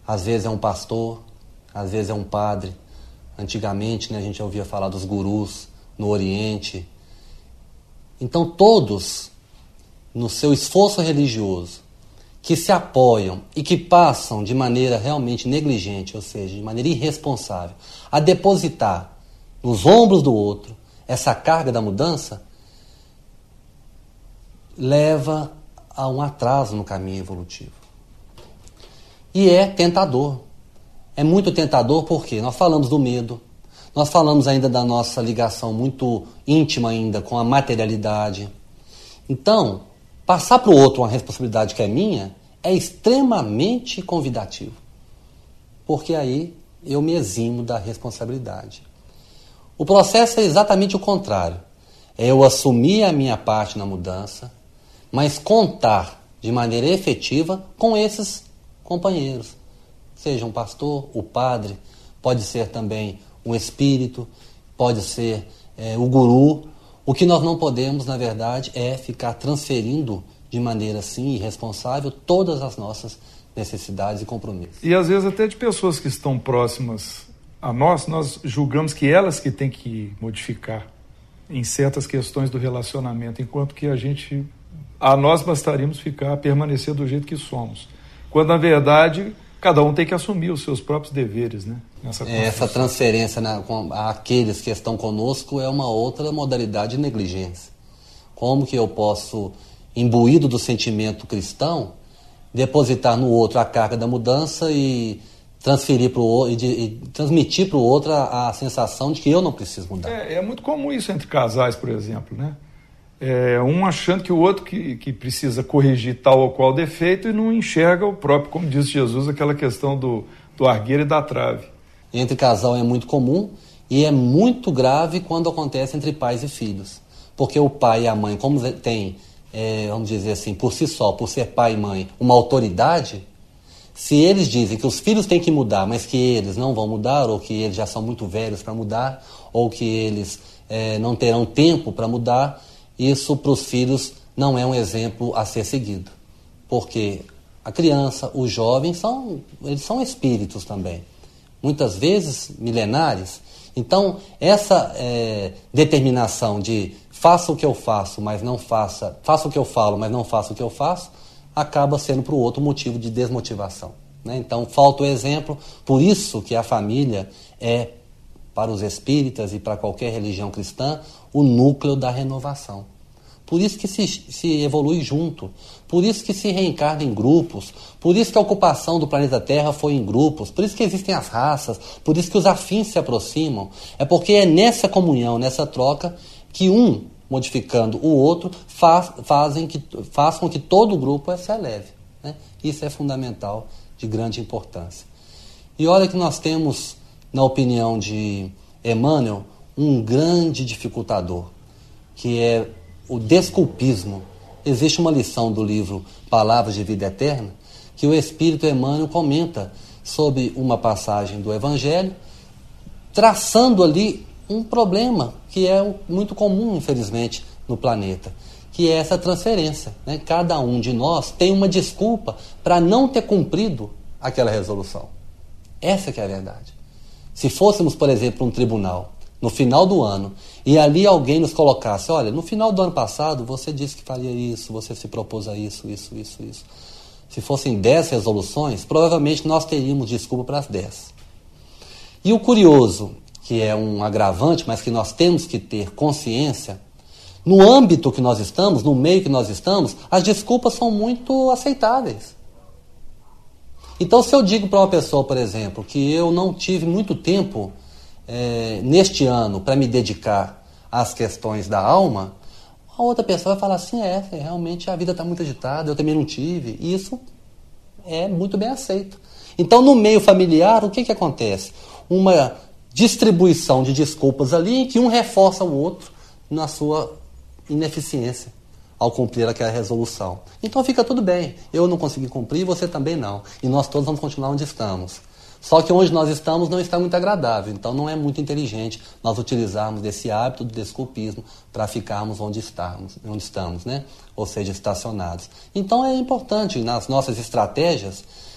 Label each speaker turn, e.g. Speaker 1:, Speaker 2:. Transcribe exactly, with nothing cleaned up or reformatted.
Speaker 1: às vezes é um pastor, às vezes é um padre. Antigamente, né, a gente ouvia falar dos gurus no Oriente. Então todos, no seu esforço religioso, que se apoiam e que passam de maneira realmente negligente, ou seja, de maneira irresponsável, a depositar nos ombros do outro essa carga da mudança, leva a um atraso no caminho evolutivo. E é tentador. É muito tentador porque nós falamos do medo, nós falamos ainda da nossa ligação muito íntima ainda com a materialidade. Então, passar para o outro uma responsabilidade que é minha é extremamente convidativo. Porque aí eu me eximo da responsabilidade. O processo é exatamente o contrário. É eu assumir a minha parte na mudança, mas contar de maneira efetiva com esses companheiros. Seja um pastor, o padre, pode ser também um espírito, pode ser é, o guru. O que nós não podemos, na verdade, é ficar transferindo de maneira assim irresponsável todas as nossas necessidades e compromissos.
Speaker 2: E às vezes até de pessoas que estão próximas a nós, nós julgamos que elas que têm que modificar em certas questões do relacionamento, enquanto que a gente, a nós bastaríamos ficar, permanecer do jeito que somos. Quando, na verdade, cada um tem que assumir os seus próprios deveres, né? Nessa
Speaker 1: Essa transferência na, com, àqueles que estão conosco é uma outra modalidade de negligência. Como que eu posso, imbuído do sentimento cristão, depositar no outro a carga da mudança e transferir para o outro e, de, e transmitir para o outro a, a sensação de que eu não preciso mudar?
Speaker 2: É, é muito comum isso entre casais, por exemplo, né? É, um achando que o outro que, que precisa corrigir tal ou qual defeito e não enxerga o próprio, como disse Jesus, aquela questão do, do argueiro e da trave.
Speaker 1: Entre casal é muito comum e é muito grave quando acontece entre pais e filhos. Porque o pai e a mãe, como tem, é, vamos dizer assim, por si só, por ser pai e mãe, uma autoridade, se eles dizem que os filhos têm que mudar, mas que eles não vão mudar, ou que eles já são muito velhos para mudar, ou que eles é, não terão tempo para mudar, isso para os filhos não é um exemplo a ser seguido. Porque a criança, os jovens, são, eles são espíritos também. Muitas vezes milenares. Então, essa é, determinação de faça o que eu faço, mas não faça, faça o que eu falo, mas não faça o que eu faço, acaba sendo para o outro motivo de desmotivação, né? Então, falta o exemplo. Por isso que a família é, para os espíritas e para qualquer religião cristã, o núcleo da renovação. Por isso que se, se evolui junto, por isso que se reencarna em grupos, por isso que a ocupação do planeta Terra foi em grupos, por isso que existem as raças, por isso que os afins se aproximam. É porque é nessa comunhão, nessa troca, que um, modificando o outro, faz, fazem que, faz com que todo o grupo se eleve, né? Isso é fundamental, de grande importância. E olha que nós temos, na opinião de Emmanuel, um grande dificultador, que é o desculpismo. Existe uma lição do livro Palavras de Vida Eterna, que o Espírito Emmanuel comenta sobre uma passagem do Evangelho, traçando ali um problema que é muito comum, infelizmente, no planeta, que é essa transferência, né? Cada um de nós tem uma desculpa para não ter cumprido aquela resolução. Essa que é a verdade. Se fôssemos, por exemplo, um tribunal, no final do ano, e ali alguém nos colocasse, olha, no final do ano passado você disse que faria isso, você se propôs a isso, isso, isso, isso. Se fossem dez resoluções, provavelmente nós teríamos desculpa para as dez. E o curioso, que é um agravante, mas que nós temos que ter consciência, no âmbito que nós estamos, no meio que nós estamos, as desculpas são muito aceitáveis. Então, se eu digo para uma pessoa, por exemplo, que eu não tive muito tempo é, neste ano para me dedicar às questões da alma, a outra pessoa vai falar assim, é, realmente a vida está muito agitada, eu também não tive. E isso é muito bem aceito. Então, no meio familiar, o que, que acontece? Uma distribuição de desculpas ali em que um reforça o outro na sua ineficiência ao cumprir aquela resolução. Então fica tudo bem, eu não consegui cumprir, você também não. E nós todos vamos continuar onde estamos. Só que onde nós estamos não está muito agradável, então não é muito inteligente nós utilizarmos desse hábito do desculpismo para ficarmos onde estamos, onde estamos, né? Ou seja, estacionados. Então é importante nas nossas estratégias